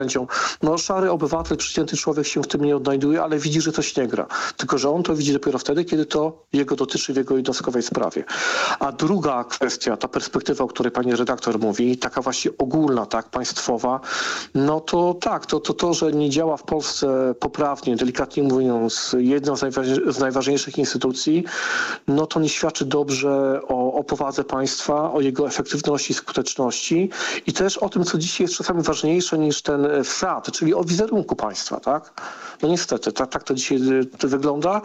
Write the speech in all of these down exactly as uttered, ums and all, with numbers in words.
No szary obywatel, przeciętny człowiek się w tym nie odnajduje, ale widzi, że coś nie gra. Tylko że on to widzi dopiero wtedy, kiedy to jego dotyczy w jego jednostkowej sprawie. A druga kwestia, ta perspektywa, o której pani redaktor mówi, taka właśnie ogólna, tak, państwowa, no to tak, to to, to że nie działa w Polsce poprawnie, delikatnie mówiąc, jedna z, najważ- z najważniejszych instytucji, no to nie świadczy dobrze o, o powadze państwa, o jego efektywności, skuteczności i też o tym, co dzisiaj jest czasami ważniejsze niż ten wsad, czyli o wizerunku państwa, tak? No niestety, tak, tak to dzisiaj to wygląda.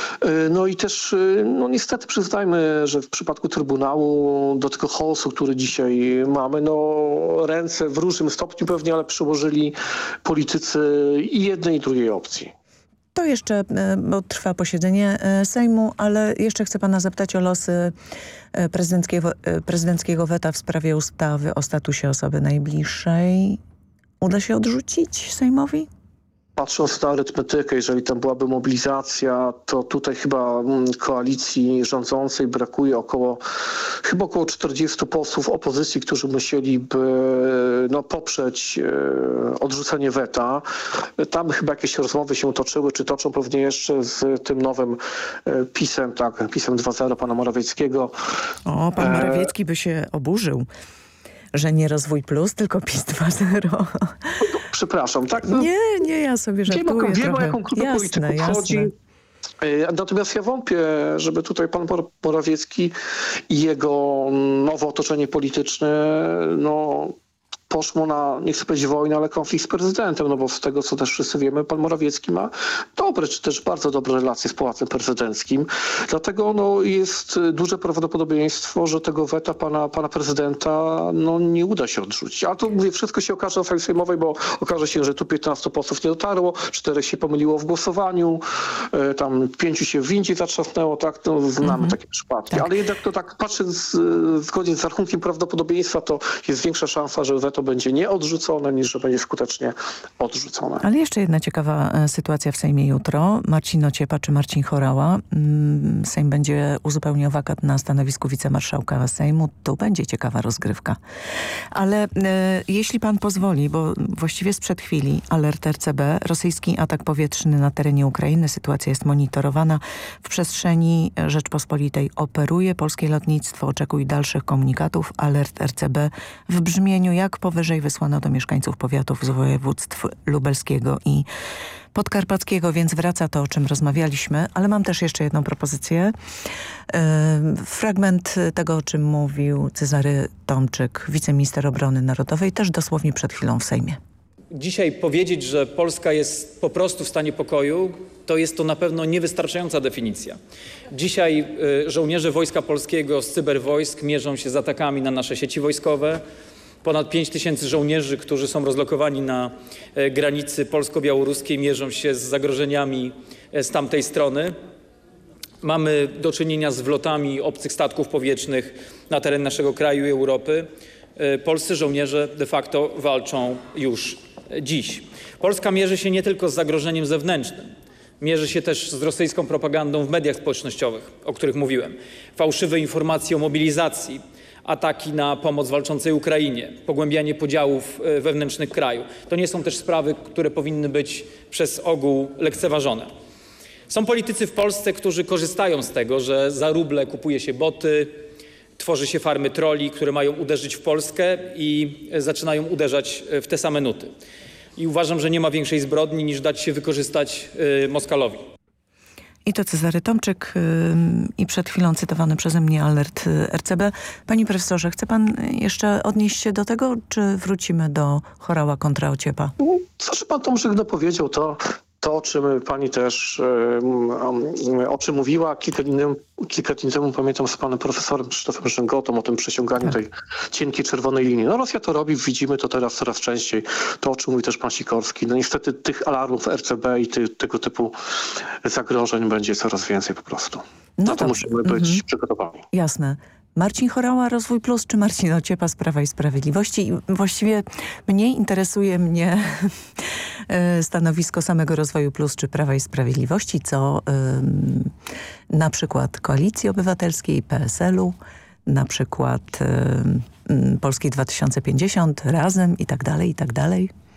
No i też, no niestety przyznajmy, że w przypadku Trybunału do tego chaosu, który dzisiaj mamy, no ręce w różnym stopniu pewnie, ale przyłożyli politycy i jednej i drugiej opcji. To jeszcze, bo trwa posiedzenie Sejmu, ale jeszcze chcę pana zapytać o losy prezydenckiego, prezydenckiego weta w sprawie ustawy o statusie osoby najbliższej. Uda się odrzucić Sejmowi? Patrząc na arytmetykę, jeżeli tam byłaby mobilizacja, to tutaj chyba koalicji rządzącej brakuje około, chyba około czterdziestu posłów opozycji, którzy musieliby no, poprzeć e, odrzucenie weta. Tam chyba jakieś rozmowy się toczyły, czy toczą pewnie jeszcze z tym nowym e, PiS-em, tak, PiS-em dwa zero pana Morawieckiego. O, pan Morawiecki by się oburzył, że nie Rozwój Plus, tylko PiS dwa zero. Przepraszam, tak? No, nie, nie, ja sobie żartuję. Wiem, o jaką grupę polityków chodzi. Natomiast ja wątpię, żeby tutaj pan Morawiecki i jego nowe otoczenie polityczne, no poszło na, nie chcę powiedzieć wojnę, ale konflikt z prezydentem, no bo z tego, co też wszyscy wiemy, pan Morawiecki ma dobre, czy też bardzo dobre relacje z Pałacem Prezydenckim. Dlatego no, jest duże prawdopodobieństwo, że tego weta pana, pana prezydenta no, nie uda się odrzucić. A tu mówię, wszystko się okaże na sali sejmowej, bo okaże się, że tu piętnastu posłów nie dotarło, czterech się pomyliło w głosowaniu, tam pięciu się w windzie zatrzasnęło, tak, no, znamy mhm. takie przypadki. Tak. Ale jednak to tak patrząc zgodnie z rachunkiem prawdopodobieństwa, to jest większa szansa, że weto będzie nie odrzucone, niż że będzie skutecznie odrzucone. Ale jeszcze jedna ciekawa sytuacja w Sejmie jutro. Marcin Ociepa czy Marcin Horała. Sejm będzie uzupełniał wakat na stanowisku wicemarszałka Sejmu. Tu będzie ciekawa rozgrywka. Ale e, jeśli pan pozwoli, bo właściwie sprzed chwili alert R C B, rosyjski atak powietrzny na terenie Ukrainy. Sytuacja jest monitorowana. W przestrzeni Rzeczpospolitej operuje polskie lotnictwo. Oczekuj dalszych komunikatów. Alert R C B w brzmieniu jak powyżej wysłano do mieszkańców powiatów z województw lubelskiego i podkarpackiego, więc wraca to, o czym rozmawialiśmy, ale mam też jeszcze jedną propozycję. Yy, fragment tego, o czym mówił Cezary Tomczyk, wiceminister obrony narodowej, też dosłownie przed chwilą w Sejmie. Dzisiaj powiedzieć, że Polska jest po prostu w stanie pokoju, to jest to na pewno niewystarczająca definicja. Dzisiaj y, żołnierze Wojska Polskiego z cyberwojsk mierzą się z atakami na nasze sieci wojskowe. Ponad pięć tysięcy żołnierzy, którzy są rozlokowani na e, granicy polsko-białoruskiej, mierzą się z zagrożeniami e, z tamtej strony. Mamy do czynienia z wlotami obcych statków powietrznych na teren naszego kraju i Europy. E, polscy żołnierze de facto walczą już e, dziś. Polska mierzy się nie tylko z zagrożeniem zewnętrznym. Mierzy się też z rosyjską propagandą w mediach społecznościowych, o których mówiłem. Fałszywe informacje o mobilizacji, ataki na pomoc walczącej Ukrainie, pogłębianie podziałów wewnętrznych kraju. To nie są też sprawy, które powinny być przez ogół lekceważone. Są politycy w Polsce, którzy korzystają z tego, że za ruble kupuje się boty, tworzy się farmy trolli, które mają uderzyć w Polskę i zaczynają uderzać w te same nuty. I uważam, że nie ma większej zbrodni niż dać się wykorzystać Moskalowi. I to Cezary Tomczyk yy, i przed chwilą cytowany przeze mnie alert R C B. Panie profesorze, chce pan jeszcze odnieść się do tego, czy wrócimy do Horała kontra Ociepa? Znaczy pan Tomczyk dopowiedział to, to o czym pani też o czym mówiła kilka dni, kilka dni temu, pamiętam z panem profesorem Krzysztofem Rzęgotą o tym przeciąganiu tak. tej cienkiej czerwonej linii. No Rosja to robi, widzimy to teraz coraz częściej. To, o czym mówi też pan Sikorski. No niestety tych alarmów R C B i ty, tego typu zagrożeń będzie coraz więcej po prostu. No Na to dobrze. musimy być mhm. przygotowani. Jasne. Marcin Horała, Rozwój Plus, czy Marcin Ociepa z Prawa i Sprawiedliwości? I właściwie mniej interesuje mnie stanowisko samego Rozwoju Plus czy Prawa i Sprawiedliwości, co ym, na przykład Koalicji Obywatelskiej, P S L-u, na przykład ym, Polskiej dwa tysiące pięćdziesiąt, Razem i tak dalej, i tak dalej.